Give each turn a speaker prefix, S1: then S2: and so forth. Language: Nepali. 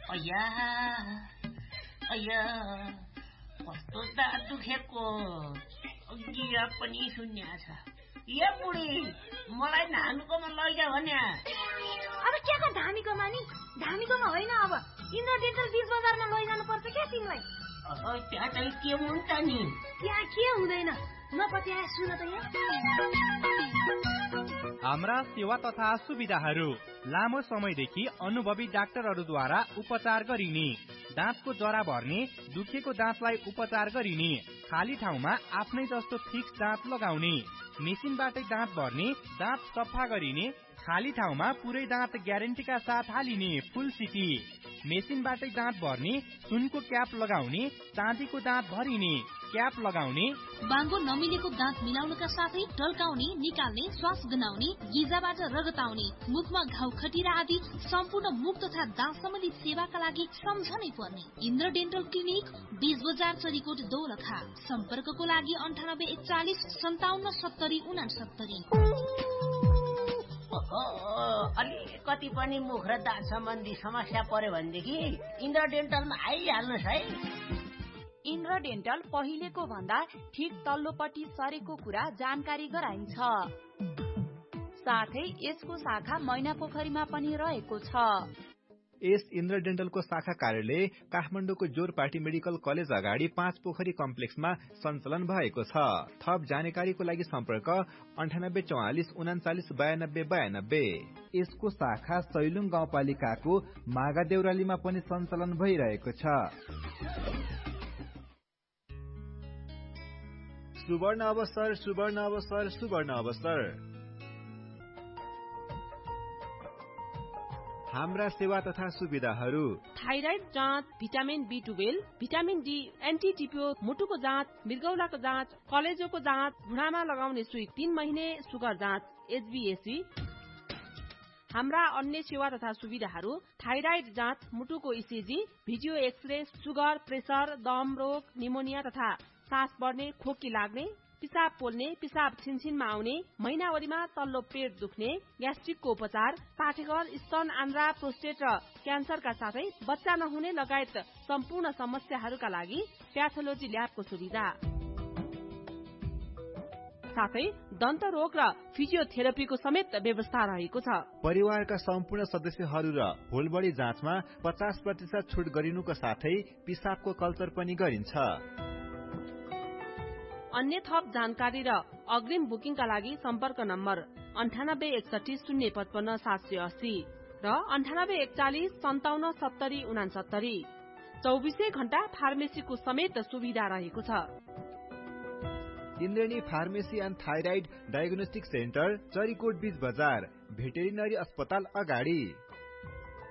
S1: अय्या अय्या कस्तो दाँत दुखेको गिरा पनि शून्य छ। ए बुढी मलाई धामीकोमा लैजा भने।
S2: अब के को धामीकोमा नि? धामीकोमा होइन, अब इन्द्र डेन्टल बीच बजारमा लैजानु पर्छ क्या तिमीलाई।
S1: त्यहाँ चाहिँ के हुन्छ नि?
S2: त्यहाँ के हुँदैन, म पत्या सुन त यहाँ।
S3: हाम्रा सेवा तथा सुविधाहरू लामो समयदेखि अनुभवी डाक्टरहरूद्वारा उपचार गरिने, दाँतको जरा भर्ने, दुखेको दाँतलाई उपचार गरिने, खाली ठाउँमा आफ्नै जस्तो फिक्स दाँत लगाउने, मेसिनबाटै दाँत भर्ने, दाँत सफा गरिने, खाली ठाउँमा पुरै दाँत ग्यारेन्टीका साथ हालिने फुल सिटी, मेसिनबाटै दाँत भर्ने, सुनको क्याप लगाउने, चाँदीको दाँत भरिने, क्याप लगाउने,
S4: बाङ्गो नमिलेको दाँत मिलाउनका साथै ढल्काउने, निकाल्ने, श्वास गनाउने, गिजाबाट रगत आउने, मुखमा घाउ खटिरा आदि सम्पूर्ण मुख तथा दाँत सम्बन्धी सेवाका लागि सम्झनै पर्ने इन्द्र डेन्टल क्लिनिक, बीच बजार, चरीकोट, दोलखा। सम्पर्कको लागि 9841 57 70 69।
S1: अलिकति पनि मुख र दाँत सम्बन्धी समस्या पर्यो भनेदेखि इन्द्र डेन्टलमा आइहाल्नुहोस् है।
S5: इन्द्र डेन्टल पहिलेको भन्दा ठिक तल्लोपट्टि सरेको कुरा जानकारी गराइन्छ। साथै यसको शाखा मैनापोखरीमा पनि रहेको छ।
S6: यस इन्द्र डेन्टलको शाखा कार्यालय काठमाडौँको जोरपाटी मेडिकल कलेज अगाडि 5 पोखरी कम्प्लेक्समा सञ्चालन भएको छ। थप जानकारीको लागि सम्पर्क 9844 39 92 92। यसको शाखा सैलुङ गाउँपालिकाको मागा देउरालीमा पनि सञ्चालन भइरहेको छ। सुवर्ण अवसर, सुवर्ण अवसर, सुवर्ण अवसर। हाम्रा सेवा तथा सुविधाहरू
S7: थाइराइड जाँच, vitamin B12, vitamin D, anti टिपियो, मुटुको जाँच, मृगौलाको जाँच, कलेजोको जाँच, घुँडामा लगाउने सुई, 3 महिने सुगर जाँच, HbA1c। हाम्रा अन्य सेवा तथा सुविधाहरू थाइराइड जाँच, मुटुको ECG, video x-ray, sugar, pressure, दम रोग, निमोनिया तथा सास बढ्ने, खोकी लाग्ने, पिसाब पोल्ने, पिसाब छिनछिनमा आउने, महिनावरीमा तल्लो पेट दुख्ने, ग्यास्ट्रिकको उपचार, पाठेघर, स्तन, आन्द्रा, प्रोस्टेट र क्यान्सरका साथै बच्चा नहुने लगायत सम्पूर्ण समस्याहरूका लागि प्याथोलोजी ल्याबको सुविधा, साथै दन्त रोग र फिजियोथेरापीको समेत व्यवस्था रहेको छ।
S6: परिवारका सम्पूर्ण सदस्यहरू र होलबडी जाँचमा 50% छुट गरिनुको साथै पिसाबको कल्चर पनि गरिन्छ।
S7: अन्य थप जानकारी र अग्रिम बुकिङका लागि सम्पर्क नम्बर 9861 055 780 र 9841 57 70 69। 24 घण्टा फार्मेसीको समेत सुविधा रहेको छ।
S6: इन्द्रेणी pharmacy and thyroid diagnostic centre, Charikot बीच बजार, भेटेरिनरी अस्पताल अगाडि।